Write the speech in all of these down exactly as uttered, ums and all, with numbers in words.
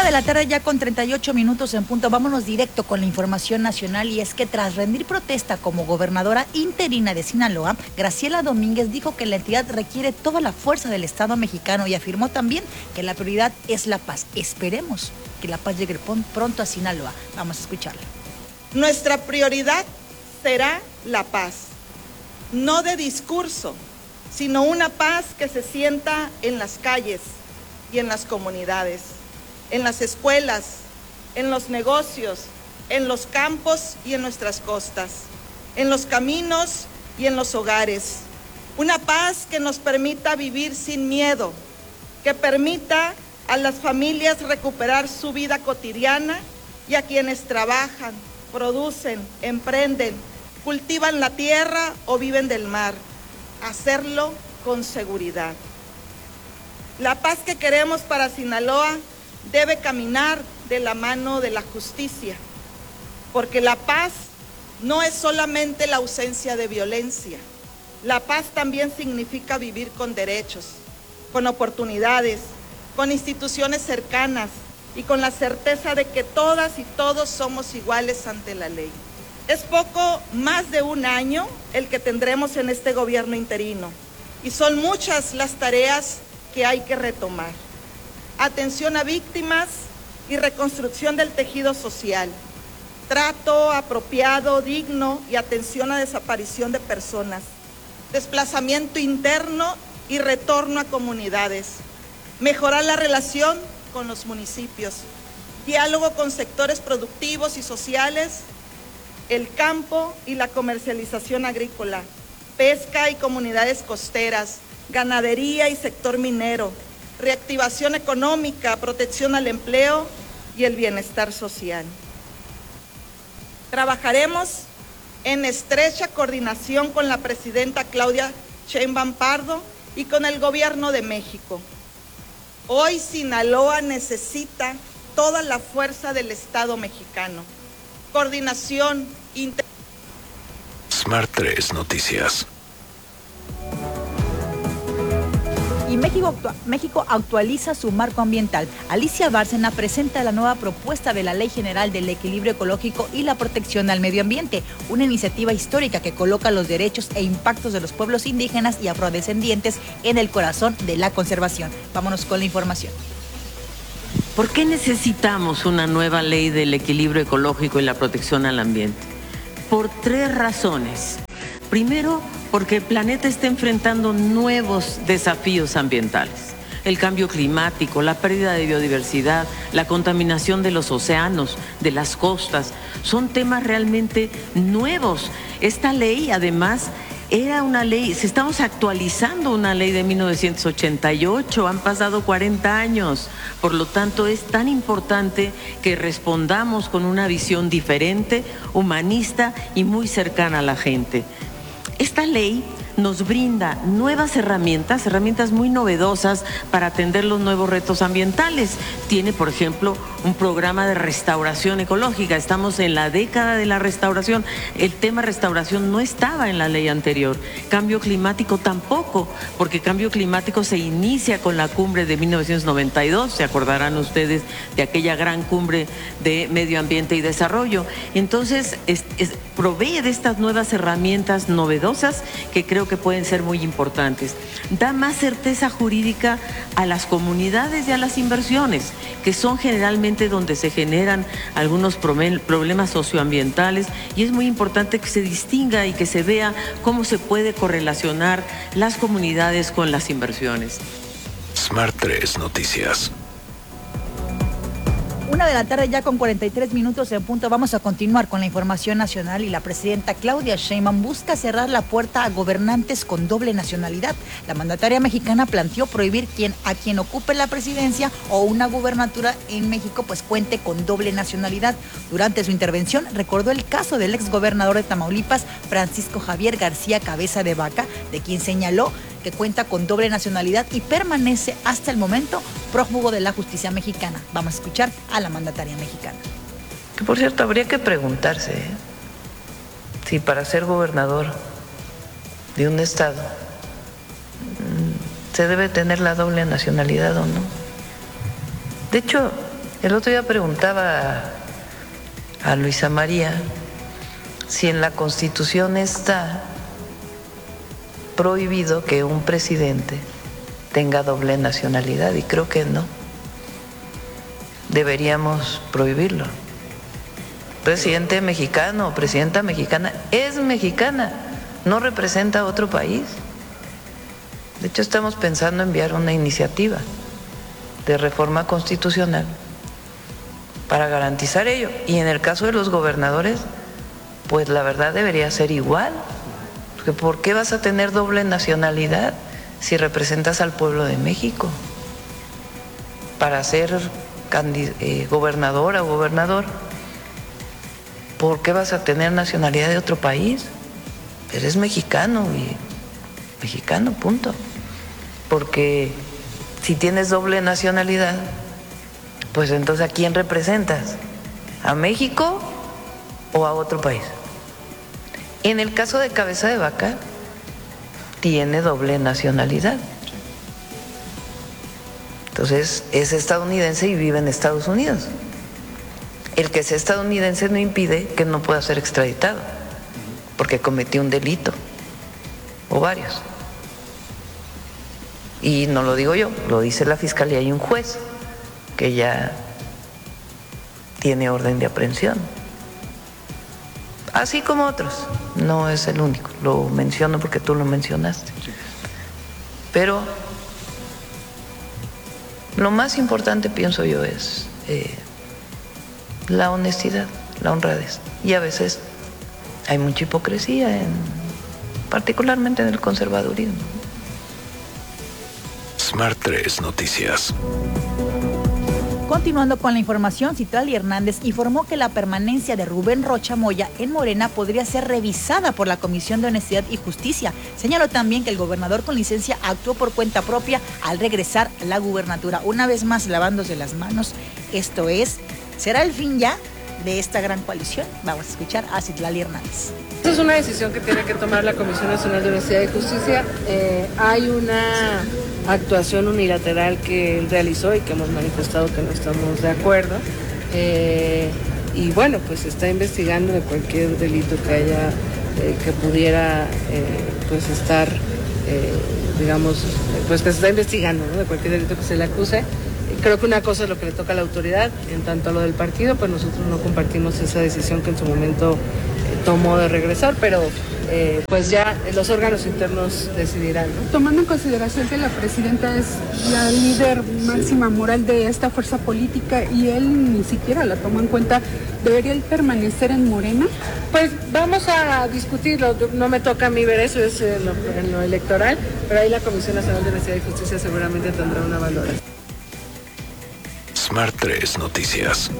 de la tarde ya con treinta y ocho minutos en punto. Vámonos directo con la información nacional, y es que tras rendir protesta como gobernadora interina de Sinaloa, Graciela Domínguez dijo que la entidad requiere toda la fuerza del Estado mexicano y afirmó también que la prioridad es la paz. Esperemos que la paz llegue pronto a Sinaloa. Vamos a escucharla. Nuestra prioridad será la paz, no de discurso, sino una paz que se sienta en las calles y en las comunidades, en las escuelas, en los negocios, en los campos y en nuestras costas, en los caminos y en los hogares. Una paz que nos permita vivir sin miedo, que permita a las familias recuperar su vida cotidiana y a quienes trabajan, producen, emprenden, cultivan la tierra o viven del mar, hacerlo con seguridad. La paz que queremos para Sinaloa debe caminar de la mano de la justicia, porque la paz no es solamente la ausencia de violencia. La paz también significa vivir con derechos, con oportunidades, con instituciones cercanas y con la certeza de que todas y todos somos iguales ante la ley. Es poco más de un año el que tendremos en este gobierno interino y son muchas las tareas que hay que retomar. Atención a víctimas y reconstrucción del tejido social, trato apropiado, digno y atención a desaparición de personas, desplazamiento interno y retorno a comunidades, mejorar la relación con los municipios, diálogo con sectores productivos y sociales, el campo y la comercialización agrícola, pesca y comunidades costeras, ganadería y sector minero, reactivación económica, protección al empleo y el bienestar social. Trabajaremos en estrecha coordinación con la presidenta Claudia Sheinbaum Pardo y con el Gobierno de México. Hoy Sinaloa necesita toda la fuerza del Estado mexicano. Coordinación inter... Smart tres Noticias. Y México, México actualiza su marco ambiental. Alicia Bárcena presenta la nueva propuesta de la Ley General del Equilibrio Ecológico y la Protección al Medio Ambiente, una iniciativa histórica que coloca los derechos e impactos de los pueblos indígenas y afrodescendientes en el corazón de la conservación. Vámonos con la información. ¿Por qué necesitamos una nueva ley del equilibrio ecológico y la protección al ambiente? Por tres razones. Primero, porque el planeta está enfrentando nuevos desafíos ambientales. El cambio climático, la pérdida de biodiversidad, la contaminación de los océanos, de las costas, son temas realmente nuevos. Esta ley, además, era una ley, si estamos actualizando una ley de mil novecientos ochenta y ocho, han pasado cuarenta años, por lo tanto es tan importante que respondamos con una visión diferente, humanista y muy cercana a la gente. Esta ley nos brinda nuevas herramientas, herramientas muy novedosas para atender los nuevos retos ambientales. Tiene, por ejemplo, un programa de restauración ecológica. Estamos en la década de la restauración. El tema restauración no estaba en la ley anterior. Cambio climático tampoco, porque cambio climático se inicia con la cumbre de mil novecientos noventa y dos. Se acordarán ustedes de aquella gran cumbre de medio ambiente y desarrollo. Entonces, es, es, provee de estas nuevas herramientas novedosas que creo que pueden ser muy importantes. Da más certeza jurídica a las comunidades y a las inversiones, que son generalmente donde se generan algunos problemas socioambientales, y es muy importante que se distinga y que se vea cómo se puede correlacionar las comunidades con las inversiones. Smart tres Noticias. Una de la tarde ya con cuarenta y tres minutos en punto. Vamos a continuar con la información nacional, y la presidenta Claudia Sheinbaum busca cerrar la puerta a gobernantes con doble nacionalidad. La mandataria mexicana planteó prohibir quien, a quien ocupe la presidencia o una gubernatura en México pues cuente con doble nacionalidad. Durante su intervención recordó el caso del exgobernador de Tamaulipas, Francisco Javier García Cabeza de Vaca, de quien señaló que cuenta con doble nacionalidad y permanece hasta el momento prófugo de la justicia mexicana. Vamos a escuchar a la mandataria mexicana. Que por cierto, habría que preguntarse ¿eh? si para ser gobernador de un estado se debe tener la doble nacionalidad o no. De hecho, El otro día preguntaba a Luisa María si en la Constitución está prohibido que un presidente tenga doble nacionalidad, y creo que no. Deberíamos prohibirlo. Presidente mexicano o presidenta mexicana es mexicana, no representa a otro país. De hecho, estamos pensando enviar una iniciativa de reforma constitucional para garantizar ello. Y en el caso de los gobernadores, pues la verdad debería ser igual. Porque ¿por qué vas a tener doble nacionalidad si representas al pueblo de México? Para ser eh, gobernadora o gobernador, ¿por qué vas a tener nacionalidad de otro país? Eres mexicano y mexicano, punto. Porque si tienes doble nacionalidad, pues entonces ¿a quién representas? ¿A México o a otro país? En el caso de Cabeza de Vaca, tiene doble nacionalidad. Entonces, es estadounidense y vive en Estados Unidos. El que sea estadounidense no impide que no pueda ser extraditado, porque cometió un delito, o varios. Y no lo digo yo, lo dice la Fiscalía y un juez, que ya tiene orden de aprehensión. Así como otros, no es el único, lo menciono porque tú lo mencionaste. Pero lo más importante, pienso yo, es eh, la honestidad, la honradez. Y a veces hay mucha hipocresía, en, particularmente en el conservadurismo. Smart tres Noticias. Continuando con la información, Citlali Hernández informó que la permanencia de Rubén Rocha Moya en Morena podría ser revisada por la Comisión de Honestidad y Justicia. Señaló también que el gobernador con licencia actuó por cuenta propia al regresar a la gubernatura. Una vez más lavándose las manos. Esto es, ¿será el fin ya de esta gran coalición? Vamos a escuchar a Citlali Hernández. Esta es una decisión que tiene que tomar la Comisión Nacional de Honestidad y Justicia. Eh, hay una actuación unilateral que él realizó y que hemos manifestado que no estamos de acuerdo. Eh, y bueno, pues se está investigando de cualquier delito que haya, eh, que pudiera eh, pues estar, eh, digamos, pues que se está investigando, ¿no? De cualquier delito que se le acuse. Creo que una cosa es lo que le toca a la autoridad, en tanto a lo del partido, pues nosotros no compartimos esa decisión que en su momento eh, tomó de regresar, pero eh, pues ya los órganos internos decidirán, ¿no? Tomando en consideración que la presidenta es la líder máxima moral de esta fuerza política y él ni siquiera la tomó en cuenta, ¿debería él permanecer en Morena? Pues vamos a discutirlo, no me toca a mí ver eso, es en lo, en lo electoral, pero ahí la Comisión Nacional de Honestidad y Justicia seguramente tendrá una valoración. Smart tres Noticias.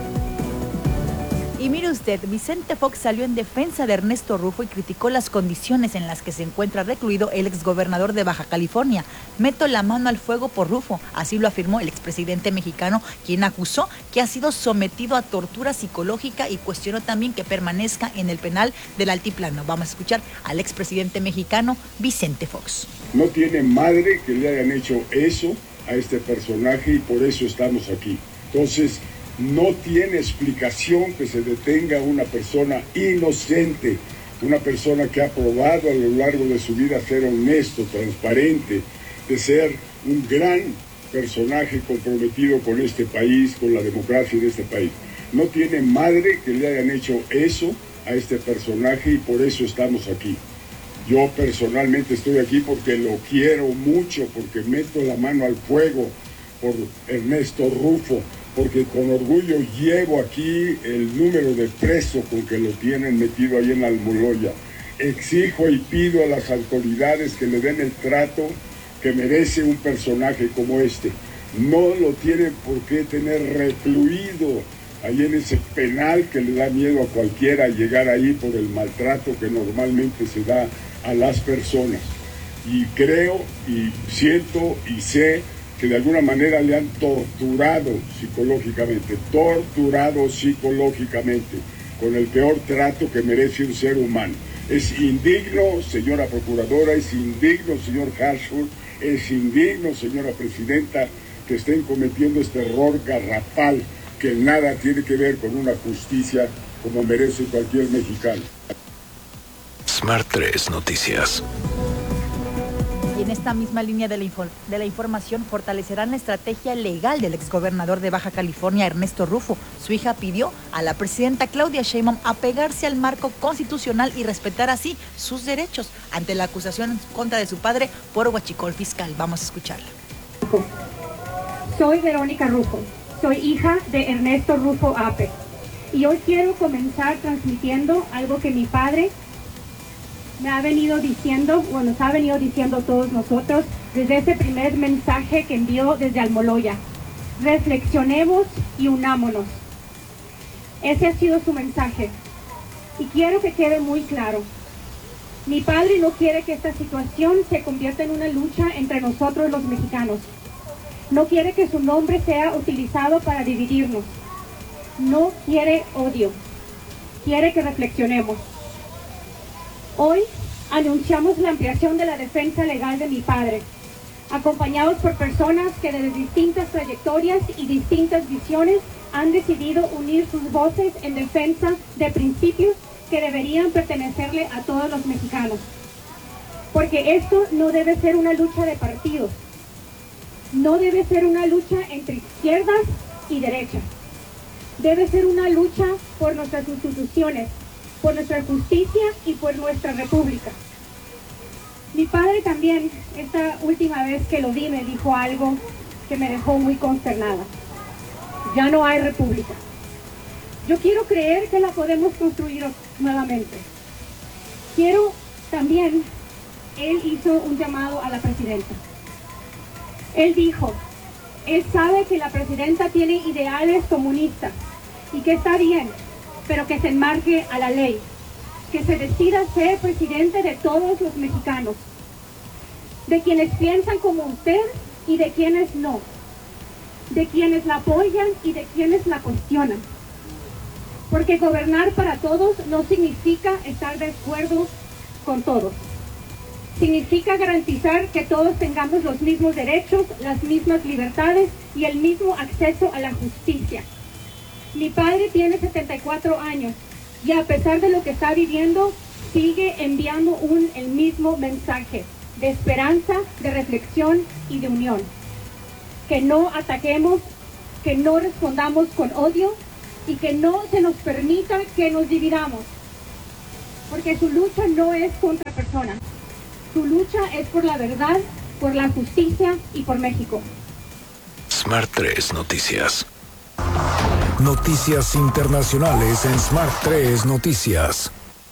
Y mire usted, Vicente Fox salió en defensa de Ernesto Rufo y criticó las condiciones en las que se encuentra recluido el exgobernador de Baja California. Meto la mano al fuego por Rufo, así lo afirmó el expresidente mexicano, quien acusó que ha sido sometido a tortura psicológica y cuestionó también que permanezca en el penal del Altiplano. Vamos a escuchar al expresidente mexicano, Vicente Fox. No tiene madre que le hayan hecho eso a este personaje y por eso estamos aquí. Entonces, no tiene explicación que se detenga una persona inocente, una persona que ha probado a lo largo de su vida ser honesto, transparente, de ser un gran personaje comprometido con este país, con la democracia de este país. No tiene madre que le hayan hecho eso a este personaje y por eso estamos aquí. Yo personalmente estoy aquí porque lo quiero mucho, porque meto la mano al fuego por Ernesto Rufo, porque con orgullo llevo aquí el número de presos con que lo tienen metido ahí en Almoloya. Exijo y pido a las autoridades que le den el trato que merece un personaje como este. No lo tienen por qué tener recluido ahí en ese penal que le da miedo a cualquiera llegar ahí por el maltrato que normalmente se da a las personas. Y creo y siento y sé que de alguna manera le han torturado psicológicamente, torturado psicológicamente, con el peor trato que merece un ser humano. Es indigno, señora procuradora, es indigno, señor Harshford, es indigno, señora presidenta, que estén cometiendo este error garrafal que nada tiene que ver con una justicia como merece cualquier mexicano. Smart tres Noticias. Y en esta misma línea de la, de la información, fortalecerán la estrategia legal del exgobernador de Baja California, Ernesto Rufo. Su hija pidió a la presidenta Claudia Sheinbaum apegarse al marco constitucional y respetar así sus derechos ante la acusación en contra de su padre por huachicol fiscal. Vamos a escucharla. Soy Verónica Rufo, soy hija de Ernesto Rufo Ape, y hoy quiero comenzar transmitiendo algo que mi padre me ha venido diciendo, o nos ha venido diciendo a todos nosotros, desde ese primer mensaje que envió desde Almoloya. Reflexionemos y unámonos. Ese ha sido su mensaje. Y quiero que quede muy claro. Mi padre no quiere que esta situación se convierta en una lucha entre nosotros los mexicanos. No quiere que su nombre sea utilizado para dividirnos. No quiere odio. Quiere que reflexionemos. Hoy anunciamos la ampliación de la defensa legal de mi padre, acompañados por personas que desde distintas trayectorias y distintas visiones han decidido unir sus voces en defensa de principios que deberían pertenecerle a todos los mexicanos. Porque esto no debe ser una lucha de partidos, no debe ser una lucha entre izquierdas y derechas, debe ser una lucha por nuestras instituciones, por nuestra justicia y por nuestra república. Mi padre también, esta última vez que lo vi, me dijo algo que me dejó muy consternada. Ya no hay república. Yo quiero creer que la podemos construir nuevamente. Quiero también, él hizo un llamado a la presidenta. Él dijo, él sabe que la presidenta tiene ideales comunistas y que está bien, pero que se enmarque a la ley, que se decida ser presidente de todos los mexicanos, de quienes piensan como usted y de quienes no, de quienes la apoyan y de quienes la cuestionan. Porque gobernar para todos no significa estar de acuerdo con todos. Significa garantizar que todos tengamos los mismos derechos, las mismas libertades y el mismo acceso a la justicia. Mi padre tiene setenta y cuatro años y a pesar de lo que está viviendo, sigue enviando un, el mismo mensaje de esperanza, de reflexión y de unión. Que no ataquemos, que no respondamos con odio y que no se nos permita que nos dividamos. Porque su lucha no es contra personas, su lucha es por la verdad, por la justicia y por México. Smart tres Noticias. Noticias internacionales en Smart tres Noticias.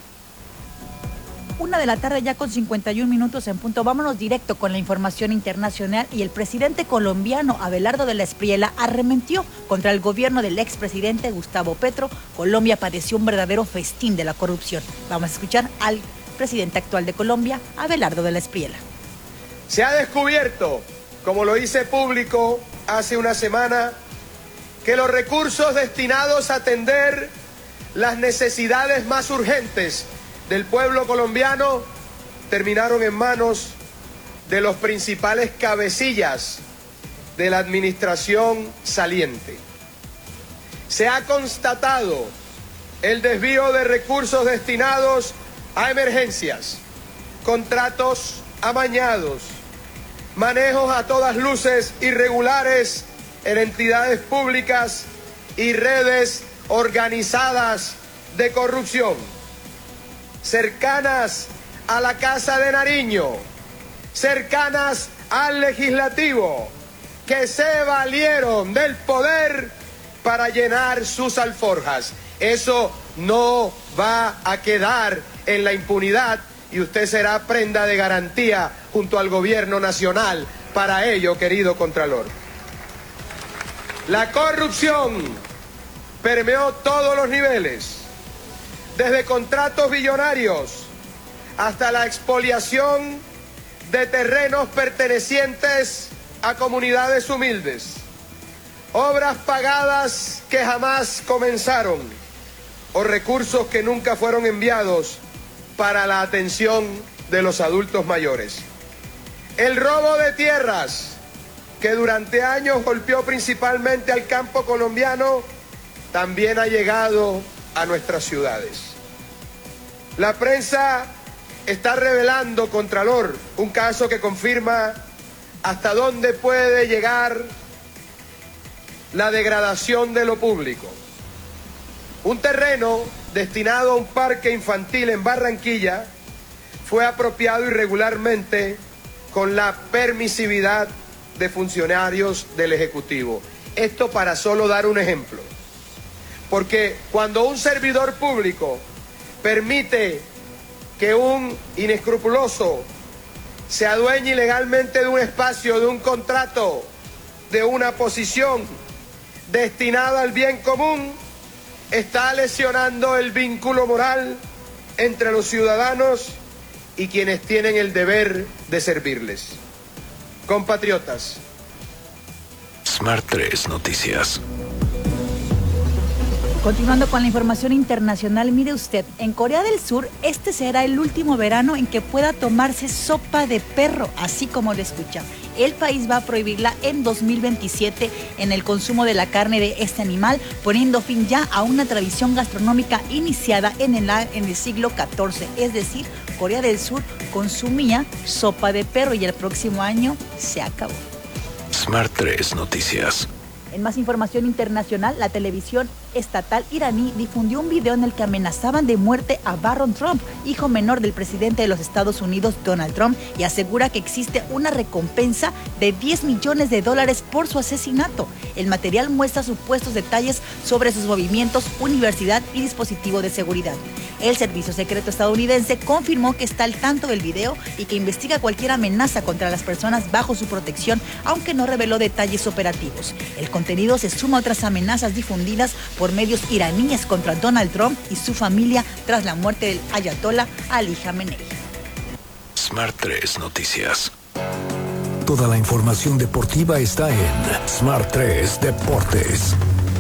Una de la tarde ya con cincuenta y un minutos en punto. Vámonos directo con la información internacional y el presidente colombiano Abelardo de la Espriella arremetió contra el gobierno del expresidente Gustavo Petro. Colombia padeció un verdadero festín de la corrupción. Vamos a escuchar al presidente actual de Colombia, Abelardo de la Espriella. Se ha descubierto, como lo hice público hace una semana, que los recursos destinados a atender las necesidades más urgentes del pueblo colombiano terminaron en manos de los principales cabecillas de la administración saliente. Se ha constatado el desvío de recursos destinados a emergencias, contratos amañados, manejos a todas luces irregulares en entidades públicas y redes organizadas de corrupción, cercanas a la Casa de Nariño, cercanas al Legislativo, que se valieron del poder para llenar sus alforjas. Eso no va a quedar en la impunidad y usted será prenda de garantía junto al gobierno nacional para ello, querido Contralor. La corrupción permeó todos los niveles, desde contratos billonarios hasta la expoliación de terrenos pertenecientes a comunidades humildes, obras pagadas que jamás comenzaron o recursos que nunca fueron enviados para la atención de los adultos mayores. El robo de tierras que durante años golpeó principalmente al campo colombiano, también ha llegado a nuestras ciudades. La prensa está revelando, Contralor, un caso que confirma hasta dónde puede llegar la degradación de lo público. Un terreno destinado a un parque infantil en Barranquilla fue apropiado irregularmente con la permisividad de funcionarios del Ejecutivo. Esto para solo dar un ejemplo. Porque cuando un servidor público permite que un inescrupuloso se adueñe ilegalmente de un espacio, de un contrato, de una posición destinada al bien común, está lesionando el vínculo moral entre los ciudadanos y quienes tienen el deber de servirles. Compatriotas. Smart tres Noticias. Continuando con la información internacional, mire usted, en Corea del Sur este será el último verano en que pueda tomarse sopa de perro, así como lo escucha. El país va a prohibirla en dos mil veintisiete en el consumo de la carne de este animal, poniendo fin ya a una tradición gastronómica iniciada en el, en el siglo catorce. Es decir, Corea del Sur consumía sopa de perro y el próximo año se acabó. Smart tres Noticias. En más información internacional, la televisión estatal iraní difundió un video en el que amenazaban de muerte a Barron Trump, hijo menor del presidente de los Estados Unidos, Donald Trump, y asegura que existe una recompensa de diez millones de dólares por su asesinato. El material muestra supuestos detalles sobre sus movimientos, universidad y dispositivo de seguridad. El servicio secreto estadounidense confirmó que está al tanto del video y que investiga cualquier amenaza contra las personas bajo su protección, aunque no reveló detalles operativos. El contenido se suma a otras amenazas difundidas por medios iraníes contra Donald Trump y su familia tras la muerte del ayatollah Ali Khamenei. Smart tres Noticias. Toda la información deportiva está en Smart tres Deportes.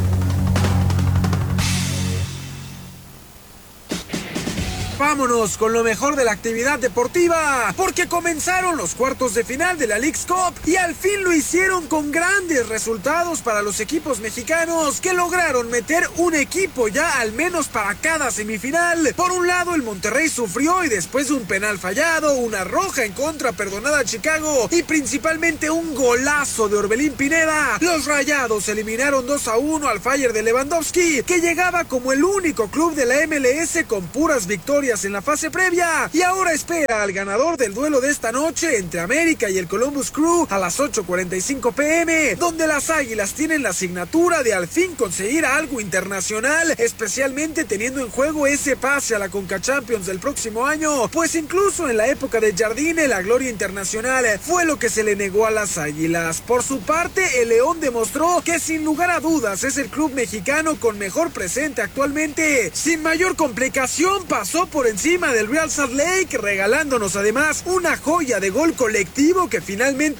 Vámonos con lo mejor de la actividad deportiva, porque comenzaron los cuartos de final de la Leagues Cup y al fin lo hicieron con grandes resultados para los equipos mexicanos que lograron meter un equipo ya al menos para cada semifinal. Por un lado, el Monterrey sufrió y después de un penal fallado, una roja en contra perdonada a Chicago y principalmente un golazo de Orbelín Pineda, los Rayados eliminaron dos a uno al Fire de Lewandowski, que llegaba como el único club de la M L S con puras victorias en la fase previa y ahora espera al ganador del duelo de esta noche entre América y el Columbus Crew a las ocho cuarenta y cinco pm, donde las Águilas tienen la asignatura de al fin conseguir algo internacional, especialmente teniendo en juego ese pase a la Conca Champions del próximo año, pues incluso en la época de Jardine la gloria internacional fue lo que se le negó a las Águilas. Por su parte, el León demostró que sin lugar a dudas es el club mexicano con mejor presente actualmente. Sin mayor complicación pasó por encima del Real Salt Lake, regalándonos además una joya de gol colectivo que finalmente